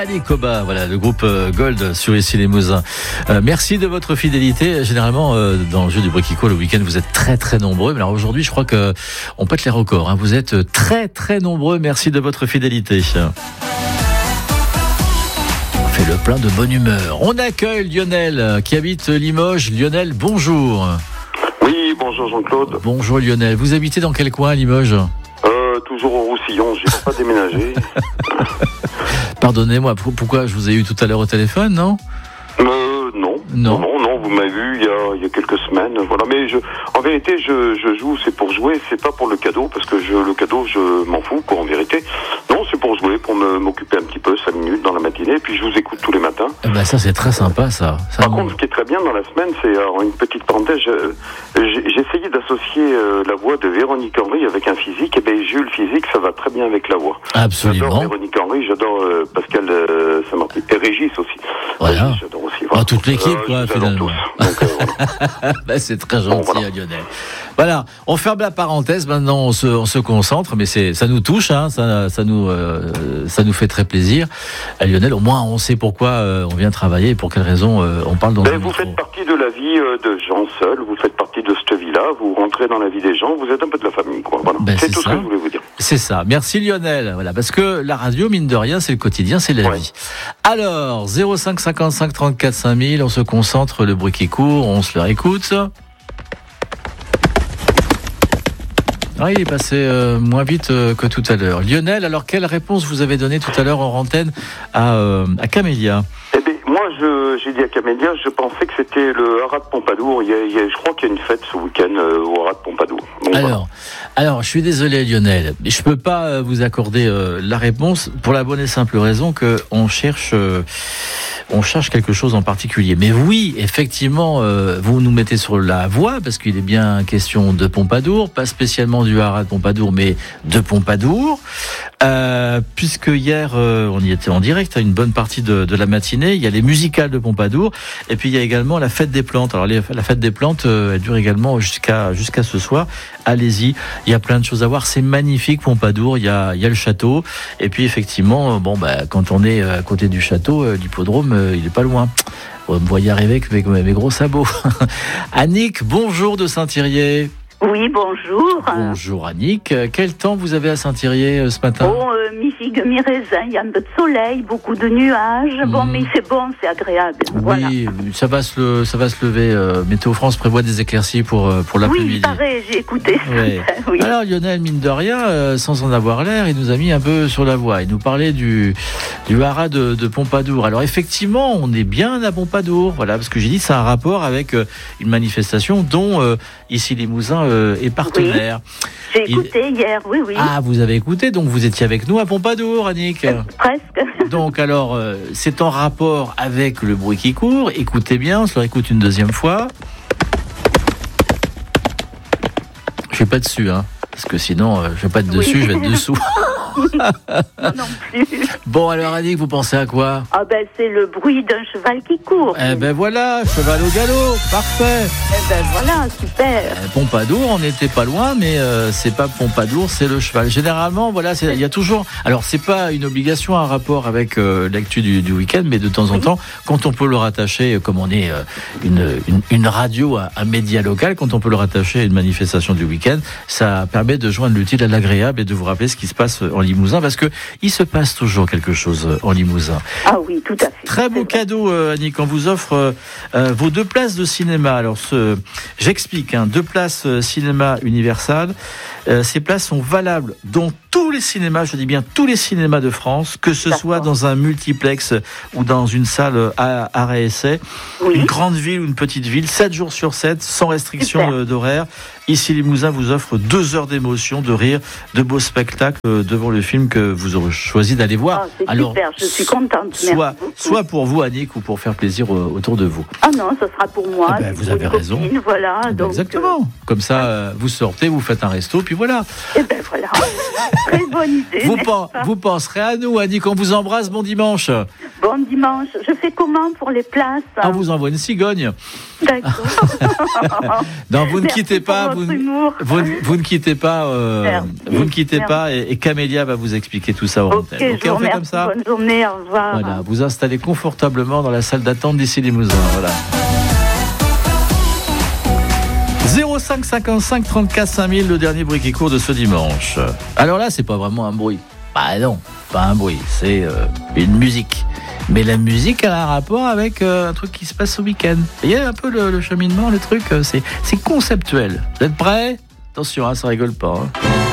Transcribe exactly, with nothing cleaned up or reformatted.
Allez Koba, voilà le groupe euh, Gold sur Ici les Mousins. Euh, merci de votre fidélité. Généralement euh, dans le jeu du Brikiko le week-end vous êtes très très nombreux. Mais alors aujourd'hui je crois que on pète les records. Hein. Vous êtes très très nombreux. Merci de votre fidélité. On fait le plein de bonne humeur. On accueille Lionel qui habite Limoges. Lionel, bonjour. Oui, bonjour Jean-Claude. Bonjour Lionel. Vous habitez dans quel coin à Limoges ? Euh, toujours au Roussillon. J'ai pas déménagé. Pardonnez-moi, pourquoi je vous ai eu tout à l'heure au téléphone, non ? Euh, non. Non. Non, non, vous m'avez vu il y a, il y a quelques semaines. Voilà, mais je, en vérité, je, je joue, c'est pour jouer, c'est pas pour le cadeau, parce que je, le cadeau, je m'en fous, quoi, en vérité. Non, c'est pour jouer, pour me, m'occuper un petit peu, cinq minutes dans la matinée, puis je vous écoute tous les matins. Eh ben ça, c'est très sympa, ça. ça Par me... contre, ce qui est très bien dans la semaine, c'est, alors, une petite parenthèse, je, j'ai, j'ai essayé d'associer euh, la voix de Véronique Henry avec un physique, et ben j'ai eu le physique, ça va très bien avec la voix. Absolument. J'adore Véronique Henry, j'adore euh, Pascal euh, Saint-Martin, et Régis aussi. Voilà. Régis, j'adore aussi. Voilà. Ah, toute l'équipe, Euh, quoi, je les adore finalement. tous. Donc, euh, voilà. Ben, c'est très gentil, Bon, voilà. Lionel. Voilà, on ferme la parenthèse. Maintenant, on se, on se concentre, mais c'est, ça nous touche, hein, ça, ça nous, euh, ça nous fait très plaisir. À Lionel, au moins, on sait pourquoi euh, on vient travailler et pour quelles raisons euh, on parle dans Ben, le vous micro. faites partie de la vie euh, de gens seuls, vous faites partie de cette vie-là, vous rentrez dans la vie des gens, vous êtes un peu de la famille, quoi. Voilà. Ben, c'est, c'est tout ça. ce que je voulais vous dire. C'est ça. Merci Lionel. Voilà, parce que la radio, mine de rien, c'est le quotidien, c'est la Ouais. vie. Alors, zéro cinq cinquante-cinq trente-quatre cinq mille, on se concentre, le bruit qui court, on se le réécoute. Ah, il est passé euh, moins vite euh, que tout à l'heure. Lionel, alors quelle réponse vous avez donnée tout à l'heure en antenne à, euh, à Camélia ? Eh bien, moi, je, j'ai dit à Camélia, je pensais que c'était le Haras de Pompadour. Il y a, il y a, je crois qu'il y a une fête ce week-end euh, au Haras de Pompadour. Donc, Alors, alors, je suis désolé Lionel, je peux pas euh, vous accorder euh, la réponse pour la bonne et simple raison que on cherche, euh, on cherche quelque chose en particulier. Mais oui, effectivement, euh, vous nous mettez sur la voie parce qu'il est bien question de Pompadour, pas spécialement du Haras de Pompadour, mais de Pompadour, euh, puisque hier euh, on y était en direct à une bonne partie de, de la matinée. Il y a les musicales de Pompadour et puis il y a également la fête des plantes. Alors les, la fête des plantes, euh, elle dure également jusqu'à jusqu'à ce soir. Allez-y, il y a plein de choses à voir. C'est magnifique Pompadour. Il y a il y a le château et puis effectivement, bon bah quand on est à côté du château, euh, l'hippodrome, euh, il est pas loin. Vous me voyez arriver avec mes, mes gros sabots. Annick, bonjour de Saint-Thirier. Oui, bonjour. Bonjour Annick. Quel temps vous avez à Saint-Thirier ce matin ? Bon, euh, mi-figue, mi-raisin, il y a un peu de soleil, beaucoup de nuages. Mmh. Bon, mais c'est bon, c'est agréable. Voilà. Oui, ça va se, le, ça va se lever. Euh, Météo France prévoit des éclaircies pour, euh, pour l'après-midi. Oui, pareil, j'ai écouté ça. Ouais. Oui. Alors Lionel, mine de rien, euh, sans en avoir l'air, il nous a mis un peu sur la voie. Il nous parlait du, du haras de, de Pompadour. Alors effectivement, on est bien à Pompadour, voilà, parce que j'ai dit que ça a un rapport avec euh, une manifestation dont euh, Ici les Mousins euh, est partenaire. J'ai Il- écouté hier, oui, oui. Ah, vous avez écouté, donc vous étiez avec nous à Pompadour, Annick. Euh, Presque. Donc alors, euh, c'est en rapport avec le bruit qui court. Écoutez bien, on se le réécoute une deuxième fois. Je suis pas dessus, hein, parce que sinon, euh, je vais pas être dessus, Oui. je vais être dessous. Moi non plus. Bon, alors Annick, vous pensez à quoi ? Ah ben, c'est le bruit d'un cheval qui court. Eh ben voilà, cheval au galop, parfait. Eh ben, voilà, super. Euh, Pompadour, on n'était pas loin, mais euh, c'est pas Pompadour, c'est le cheval. Généralement, voilà, c'est- il y a toujours. Alors, c'est pas une obligation, un rapport avec euh, l'actu du, du week-end, mais de temps en temps, quand on peut le rattacher, euh, comme on est euh, une, une, une radio, un, un média local, quand on peut le rattacher à une manifestation du week-end, ça permet de joindre l'utile à l'agréable et de vous rappeler ce qui se passe en Limousin, parce que il se passe toujours quelque chose en Limousin. Ah oui, tout à fait. Très beau cadeau, euh, Annick. On vous offre euh, euh, vos deux places de cinéma. Alors, ce, j'explique, hein, deux places euh, cinéma Universal. Euh, ces places sont valables dans tous les cinémas, je dis bien tous les cinémas de France, que ce D'accord. soit dans un multiplex ou dans une salle à arrêt essai, Oui. une grande ville ou une petite ville, sept jours sur sept, sans restriction Super. euh, d'horaire. Ici, Limousin vous offre deux heures d'émotion, de rire, de beaux spectacles euh, devant le film que vous aurez choisi d'aller voir. Ah, c'est super, je suis contente. Merci Soit, beaucoup. soit pour vous, Annick, ou pour faire plaisir euh, autour de vous. Ah non, ce sera pour moi. Eh ben, c'est vous pour avez une raison. copine, voilà. Eh ben, donc, exactement. Comme ça, euh, vous sortez, vous faites un resto, puis voilà. euh, eh ben voilà. Très bonne idée. Vous, n'est-ce pen- pas vous penserez à nous, Annie, qu'on vous embrasse, bon dimanche. Bon dimanche. Je fais comment pour les places? On vous envoie une cigogne. D'accord. Non, vous ne Merci quittez pour pas, votre vous, humour. vous, ne- vous ne quittez pas, euh, Merci. vous ne quittez Merci. pas, et, et Camélia va vous expliquer tout ça en Ok, antenne. je vous on fait comme remercie. ça. Bonne journée, au revoir. Voilà, vous installez confortablement dans la salle d'attente d'ici Limousin. Voilà. zéro cinq cinquante-cinq trente-quatre cinq mille, le dernier bruit qui court de ce dimanche. Alors là, c'est pas vraiment un bruit. Bah non, pas un bruit, c'est euh, une musique. Mais la musique, elle a un rapport avec euh, un truc qui se passe ce week-end. Il y a un peu le, le cheminement, le truc, euh, c'est, c'est conceptuel. Vous êtes prêts ? Attention, hein, ça rigole pas. Hein.